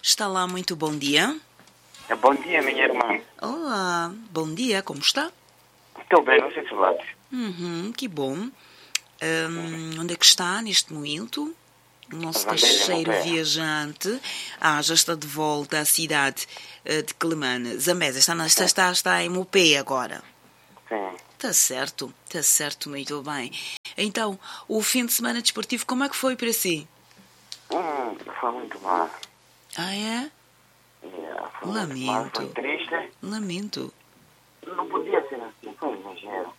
Está lá, muito bom dia. Bom dia, minha irmã. Olá, bom dia, como está? Estou bem, não sei se vai. Que bom. Onde é que está neste momento? O nosso Vandeja, caixeiro meu pé. viajante. Já está de volta à cidade de Quelimane. Zambésia, está em Mopé agora. Sim. Está certo, muito bem. Então, o fim de semana desportivo, como é que foi para si? Foi muito mal. É? Foi muito mal, foi Lamento. triste. Lamento. Não podia ser assim, foi exagero.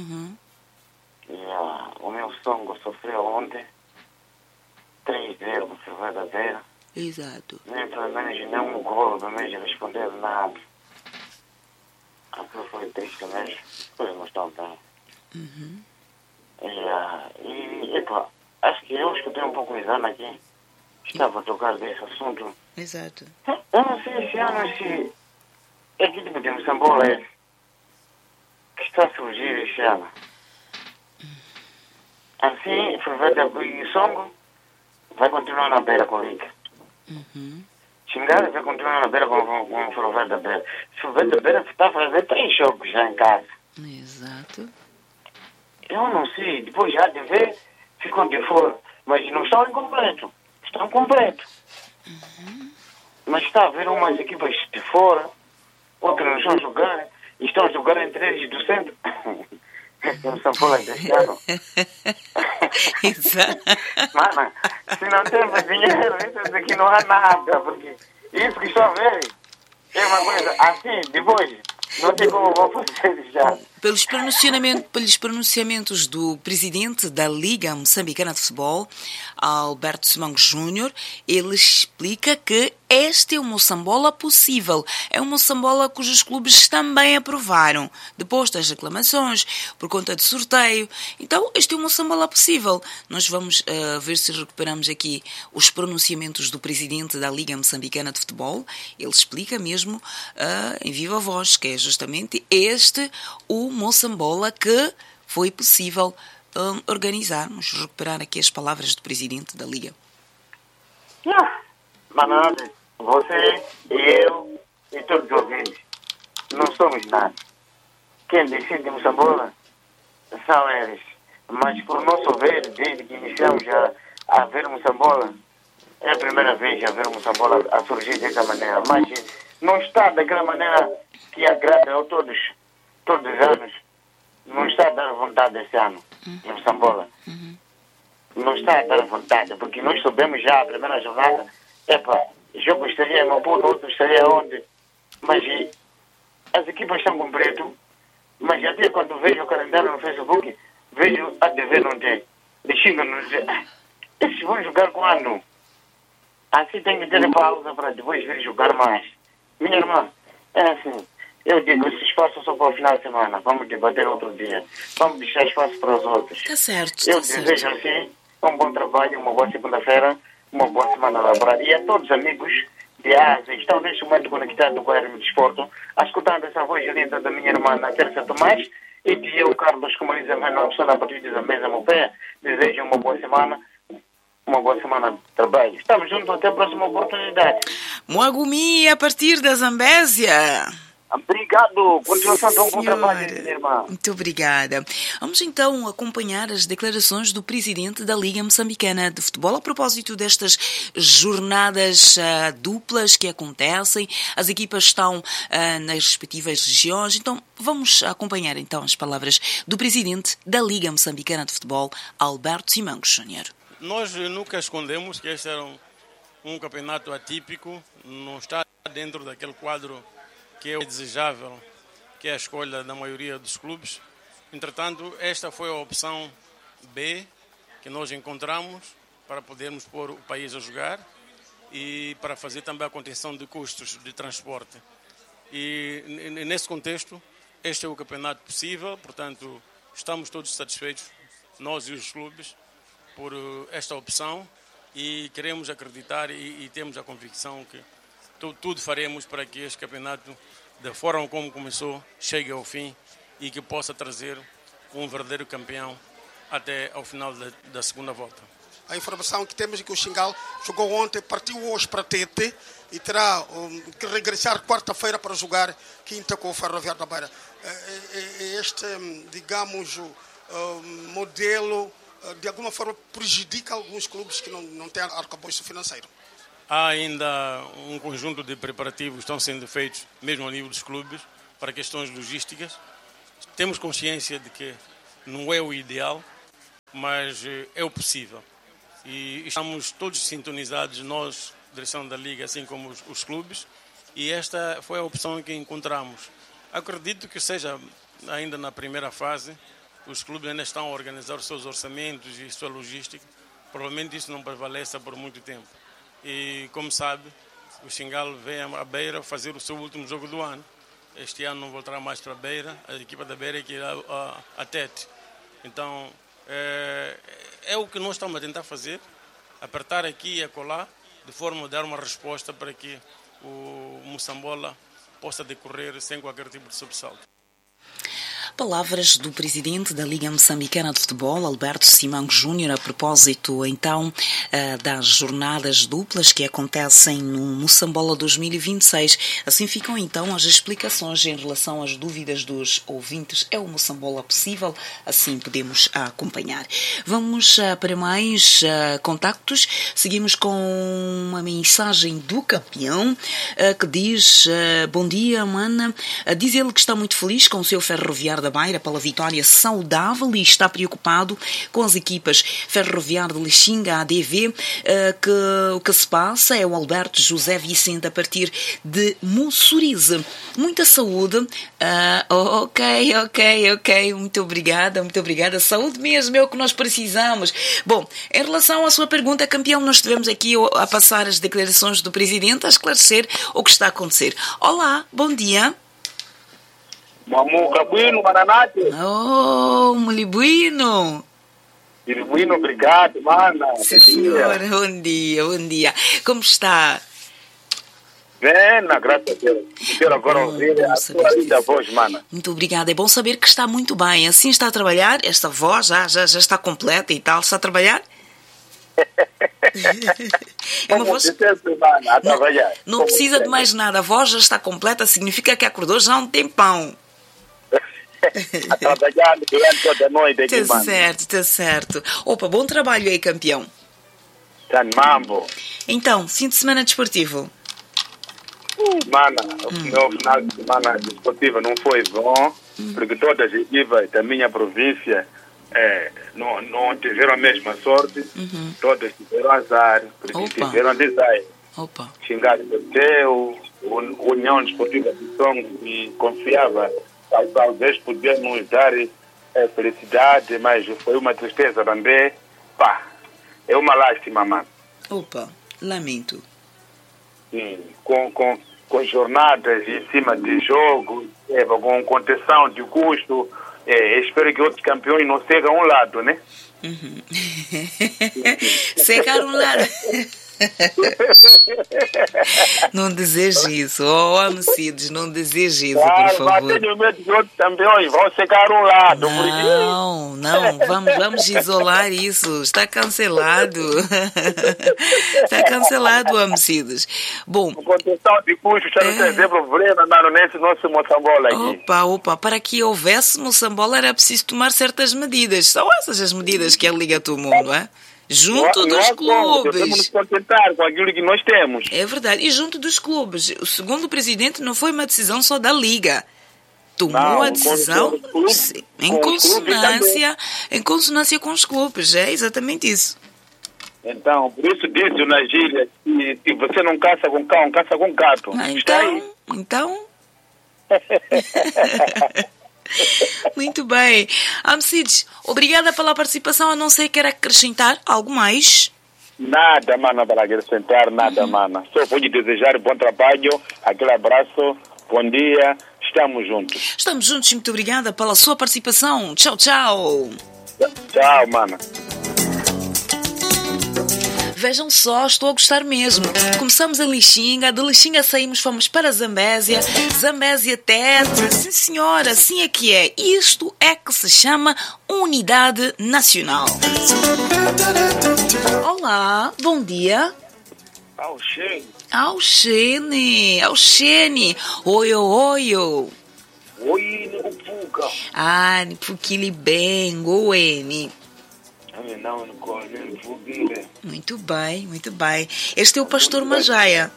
O meu sonho sofreu ontem. 3-0 no Ferreira 0. Exato. Nem pelo menos nenhum gol, pelo menos responder nada. Aquilo foi triste mesmo. Foi não estão bem. Acho que eu escutei um pouco o exame aqui. Estava a tocar desse assunto. Exato. Eu não sei esse ano se a equipe de Moçambola que está a surgir esse ano. Assim, Ferreira e Songo vai continuar na beira com o Liga. Xingar vai continuar na beira com o Ferreira da Beira. Ferreira da Beira está a fazer 3 jogos já em casa. Exato. Eu não sei, depois já de ver, ficou de fora. Mas não estão incompletos. Estão completos. Mas está a haver umas equipas de fora, outras não estão a jogar, e estão a jogar entre eles do centro. Não são bola deste ano. Exato. Mano, se não temos dinheiro, isso aqui não há nada, porque isso que estou a ver é uma coisa assim, depois, não tem como vou fazer já. Pelos pronunciamentos do presidente da Liga Moçambicana de Futebol, Alberto Simão Júnior, ele explica que este é uma Moçambola possível. É uma Moçambola cujos clubes também aprovaram, depois das reclamações, por conta de sorteio. Então, este é uma Moçambola possível. Nós vamos ver se recuperamos aqui os pronunciamentos do presidente da Liga Moçambicana de Futebol. Ele explica mesmo em viva voz que é justamente este o Moçambola que foi possível organizar. Vamos recuperar aqui as palavras do presidente da Liga. Mas você, eu e todos os ouvintes não somos nada. Quem decide em Moçambola são eles. Mas por nosso ver, desde que iniciamos a ver Moçambola, é a primeira vez a ver Moçambola a surgir dessa maneira. Mas não está daquela maneira que agrada a todos os anos. Não está a dar vontade esse ano em Moçambola. Não está a dar vontade, porque nós soubemos já a primeira jornada, jogo estaria em Maputo, outro estaria onde, mas as equipas estão completas, mas até quando vejo o calendário no Facebook, vejo a dever não tem, de xinga não dizer, esses vão jogar quando? Assim tem que ter pausa para depois vir jogar mais. Minha irmã, é assim, eu digo, esse espaço só para o final de semana, vamos debater outro dia, vamos deixar espaço para os outros. Está certo, Eu desejo assim um bom trabalho, uma boa segunda-feira, uma boa semana laboral. E a todos os amigos de Ásia estão neste momento conectados com a RM Desporto, escutando essa voz linda da minha irmã Teresa Tomás e de eu, Carlos, como diz a minha pessoa a partir da mesa no pé, desejo uma boa semana de trabalho. Estamos juntos até a próxima oportunidade. Moagumi, a partir da Zambésia. Obrigado. Continuação de um bom trabalho, minha irmã. Muito obrigada. Vamos então acompanhar as declarações do presidente da Liga Moçambicana de Futebol a propósito destas jornadas duplas que acontecem. As equipas estão nas respectivas regiões. Então vamos acompanhar então as palavras do presidente da Liga Moçambicana de Futebol, Alberto Simão Júnior. Nós nunca escondemos que este era um campeonato atípico, não está dentro daquele quadro que é desejável, que é a escolha da maioria dos clubes. Entretanto, esta foi a opção B que nós encontramos para podermos pôr o país a jogar e para fazer também a contenção de custos de transporte. E nesse contexto, este é o campeonato possível, portanto, estamos todos satisfeitos, nós e os clubes, por esta opção e queremos acreditar e temos a convicção que tudo faremos para que este campeonato, da forma como começou, chegue ao fim e que possa trazer um verdadeiro campeão até ao final da segunda volta. A informação que temos é que o Xingal jogou ontem, partiu hoje para Tete e terá que regressar quarta-feira para jogar quinta com o Ferroviário da Beira. Este, digamos, modelo, de alguma forma, prejudica alguns clubes que não têm arcabouço financeiro. Há ainda um conjunto de preparativos que estão sendo feitos, mesmo a nível dos clubes, para questões logísticas. Temos consciência de que não é o ideal, mas é o possível. E estamos todos sintonizados, nós, direção da Liga, assim como os clubes, e esta foi a opção que encontramos. Acredito que seja ainda na primeira fase, os clubes ainda estão a organizar os seus orçamentos e sua logística, provavelmente isso não prevaleça por muito tempo. E, como sabe, o Xingal vem à Beira fazer o seu último jogo do ano. Este ano não voltará mais para a Beira, a equipa da Beira é que irá a Tete. Então, é o que nós estamos a tentar fazer, apertar aqui e acolá, de forma a dar uma resposta para que o Moçambola possa decorrer sem qualquer tipo de sobressalto. Palavras do presidente da Liga Moçambicana de Futebol, Alberto Simão Júnior, a propósito, então, das jornadas duplas que acontecem no Moçambola 2026. Assim ficam, então, as explicações em relação às dúvidas dos ouvintes. É o Moçambola possível? Assim podemos acompanhar. Vamos para mais contactos. Seguimos com uma mensagem do campeão que diz: bom dia, mana. Diz ele que está muito feliz com o seu Ferroviário da Beira pela vitória saudável e está preocupado com as equipas Ferroviário de Lixinga, ADV, que o que se passa é o Alberto José Vicente a partir de Mussurize. Muita saúde. Ok. Muito obrigada. Saúde mesmo é o que nós precisamos. Bom, em relação à sua pergunta, campeão, nós estivemos aqui a passar as declarações do presidente a esclarecer o que está a acontecer. Olá, bom dia. Mamuca Bueno, Mananate. Oh, Mulibuino. Bueno, obrigado, mana. Sim, senhor. Bom dia. Como está? Bem, graças a Deus. Quero agora ouvir a sua linda voz, mana. Muito obrigada. É bom saber que está muito bem. Assim está a trabalhar? Esta voz já está completa e tal? Está a trabalhar? É uma voz... Não precisa de mais nada. A voz já está completa, significa que acordou já há um tempão. A trabalhar durante toda a noite. Está certo. Opa, bom trabalho aí, campeão. Tá mambo. Então, fim de semana desportivo. Mana, o meu final de semana desportivo não foi bom, porque todas as equipas da minha província não tiveram a mesma sorte. Todas tiveram azar, porque tiveram desaire. Xingar do Teu, União Desportiva de Song, que confiava, talvez podia nos dar felicidade, mas foi uma tristeza também. É uma lástima, mano. Lamento. Sim, com jornadas em cima de jogo, com contenção de custo, espero que outros campeões não sigam um lado, né? Secar um lado. Não deseje isso, Amcides, não deseje isso, por favor. Tenho medo de outros campeões, vão secar um lado. Não, vamos isolar isso, está cancelado. Está cancelado, Amcides. Bom, contenção de custos, já não tem problema, não, nesse nosso Moçambola aqui. Opa, para que houvesse Moçambola era preciso tomar certas medidas. São essas as medidas que a Liga tomou, não é? Junto dos clubes. Devemos nos contentar com aquilo que nós temos. É verdade. E junto dos clubes. O segundo presidente não foi uma decisão só da Liga. Tomou a decisão em consonância com os clubes. É exatamente isso. Então, por isso disse na gíria que se você não caça com cão, caça com gato. Então... Muito bem. Amcides, obrigada pela participação. A não ser que quer acrescentar algo mais? Nada, mana, para acrescentar, nada, mana. Só vou lhe desejar bom trabalho, aquele abraço, bom dia, estamos juntos. Estamos juntos, muito obrigada pela sua participação. Tchau. Tchau, mana. Vejam só, estou a gostar mesmo. Começamos em Lixinga, de Lixinga saímos, fomos para Zambésia, Zambésia Tete. Sim senhora, assim é que é. Isto é que se chama Unidade Nacional. Olá, bom dia. Auxene. Oio. Oi, Nipuka. Nipukili bem, goeni. Não, Nipuka. Muito bem. Este é o pastor Majaia.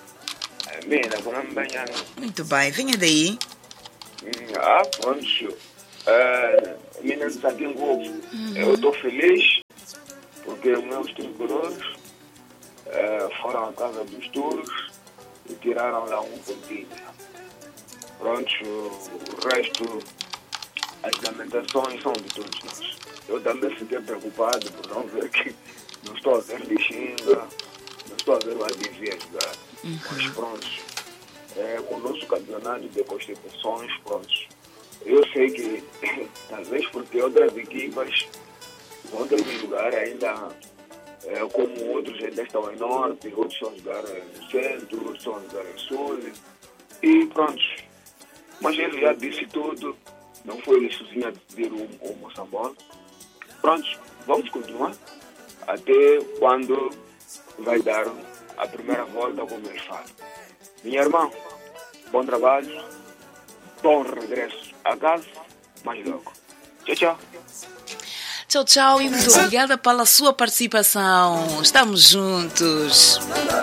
Muito bem, venha daí. Pronto. Eu estou feliz porque os meus tricolores foram à casa dos touros e tiraram lá um pontinho. Pronto, o resto, as lamentações são de todos nós. Eu também fiquei preocupado por não ver que não estou a ver Lixinga, não estou a ver o Adivia jogar. Mas pronto, com o nosso campeonato de constituições, pronto. Eu sei que, talvez porque outras equipas vão ter que jogar ainda, como outros ainda estão em norte, outros estão a jogar no centro, outros estão a jogar no sul. E pronto. Mas ele já disse tudo, não foi ele sozinho a decidir o Moçambola. Pronto, vamos continuar até quando vai dar a primeira volta, como ele fala. Minha irmã, bom trabalho, bom regresso a casa, mais logo. Tchau e muito obrigada pela sua participação. Estamos juntos.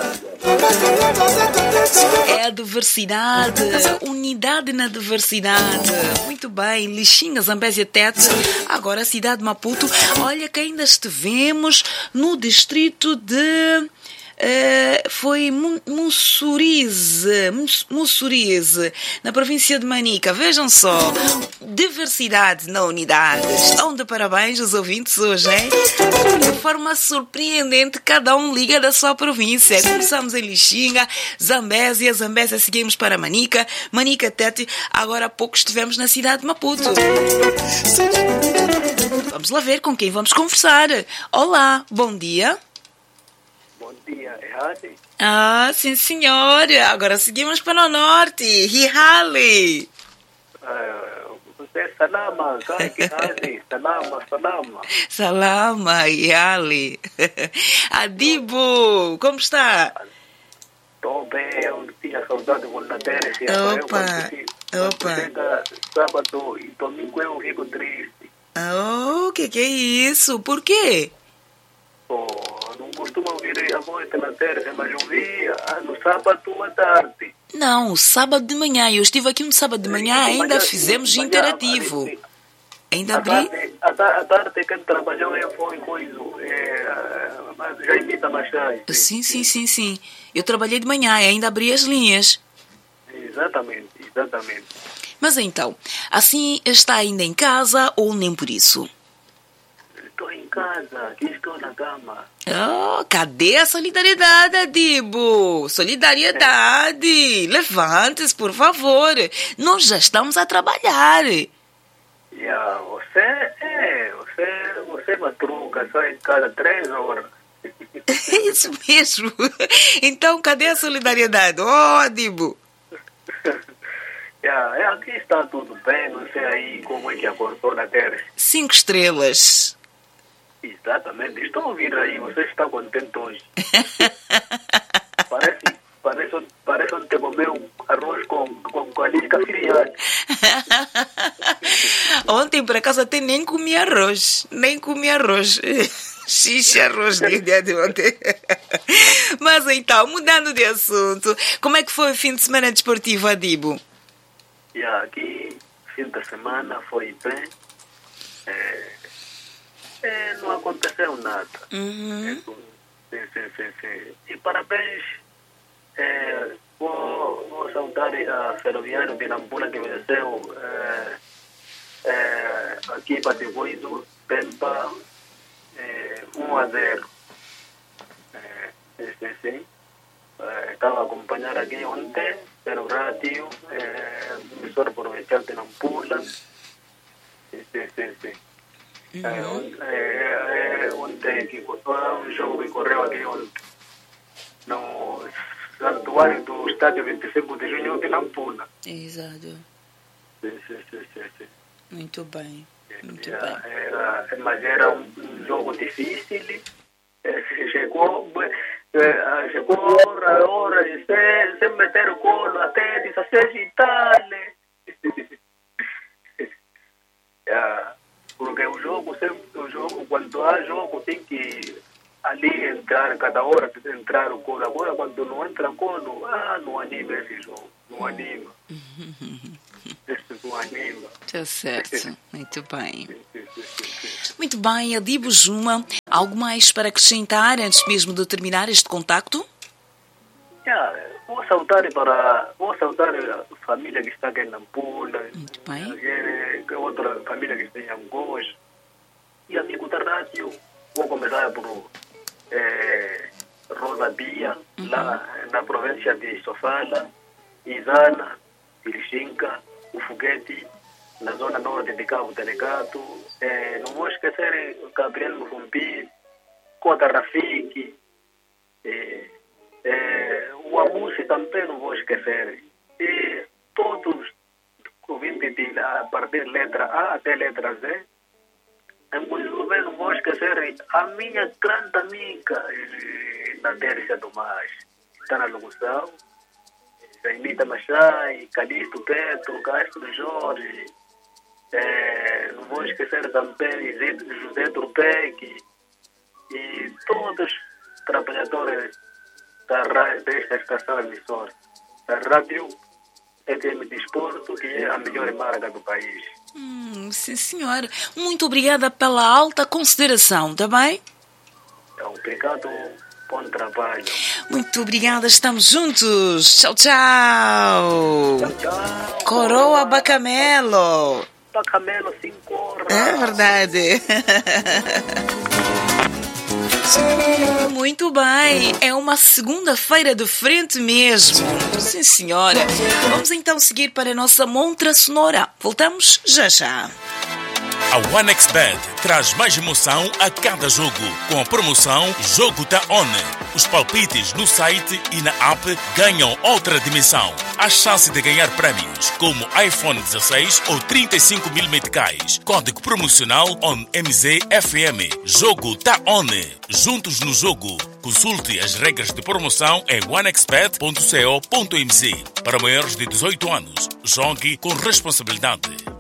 É a diversidade, unidade na diversidade. Muito bem, Lixinga, Zambésia Tete, agora a cidade de Maputo. Olha que ainda estivemos no distrito de... foi Mussurize, na província de Manica. Vejam só, diversidade na unidade. Estão de parabéns os ouvintes hoje, hein? De forma surpreendente, cada um liga da sua província. Começamos em Lixinga, Zambésia seguimos para Manica, Tete. Agora há pouco estivemos na cidade de Maputo. Vamos lá ver com quem vamos conversar. Olá, bom dia. Bom dia, Rihali. Sim senhora. Agora seguimos para o norte. Rihali. Você é Salama, Rihali. Salama. Salama, Rihali. Adibo, como está? Estou bem, eu tinha saudade quando na terra. Opa. Sábado e domingo eu fico triste. O que é isso? Por quê? Não costumo ouvir a voz na terra, mas eu vi no sábado à tarde. Não, sábado de manhã. Eu estive aqui no sábado de manhã, ainda fizemos interativo. Ainda abri? À tarde quem trabalhou foi coisa, mas já imita bastante. Sim. Eu trabalhei de manhã e ainda abri as linhas. Exatamente. Mas então, assim está ainda em casa ou nem por isso? Estou em casa, aqui estou na cama. Cadê a solidariedade, Adibo? Solidariedade! Levante-se, por favor. Nós já estamos a trabalhar. Você matruca, só em casa 3 horas. É isso mesmo. Então, cadê a solidariedade? Adibo. Aqui está tudo bem, não sei aí como é que acordou na terra. 5 estrelas. Exatamente, estou a ouvir aí, você está contente hoje. Parece ontem comeu arroz com a lírica filial. Ontem, por acaso, até nem comi arroz. Xixi, arroz de dia de ontem. Mas então, mudando de assunto, como é que foi o fim de semana desportivo, Adibo? Aqui, fim de semana foi bem. Não aconteceu nada. Uhum. Sim. E parabéns. Vou saudar a Ferroviária de Nampula que venceu aqui para depois do Pemba 1-0. Sim. Estava a acompanhar aqui ontem pelo rádio, emissora provincial de Nampula. Sim. Ontem, um jogo que correu aqui ontem, no santuário do estádio 25 de junho, aqui na Ampuna. Exato. Sim. Muito bem. Mas era um jogo difícil. Chegou hora sem meter o colo até 16 e tal. Porque o jogo, quando há jogo, tem que ali entrar, cada hora tem que entrar o colo. Agora, quando não entra o colo, não anima esse jogo. Não anima. Não anima. Tá certo. Muito bem. Muito bem, Adibo Juma. Algo mais para acrescentar antes mesmo de terminar este contacto? Vou saudar a família que está aqui em Nampula. Muito bem. Outra família que está em Angos. E amigo da rádio, vou começar por Rosa Bia, lá na província de Sofala, Isana, Ilixinca, o Foguete, na zona norte de Cabo Delegado. Não vou esquecer Gabriel Mufumbi, Cota Rafiki, o Amusi também não vou esquecer. E todos ouvintes a partir de letra A até letra Z. Inclusive não vou esquecer a minha grande amiga Natércia Tomás, que está na locução. Jaimita Machai, Calixto Petro, Castro Jorge. Não vou esquecer também José Trupec e todos os trabalhadores desta estação emissora, da Rádio FM Desporto, que é a melhor marca do país. Sim, senhora. Muito obrigada pela alta consideração, está bem? Obrigado, bom trabalho. Muito obrigada, estamos juntos. Tchau, tchau. Tchau. Coroa Bacamelo. Bacamelo 5 horas. É verdade. Muito bem, é uma segunda-feira de frente mesmo. Sim, senhora. Vamos então seguir para a nossa montra sonora. Voltamos já já. A OneXBet traz mais emoção a cada jogo, com a promoção Jogo Tá On. Os palpites no site e na app ganham outra dimensão. A chance de ganhar prémios como iPhone 16 ou 35 mil meticais. Código promocional ONMZFM. Jogo Tá On. Juntos no jogo. Consulte as regras de promoção em onexbet.co.mz. Para maiores de 18 anos, jogue com responsabilidade.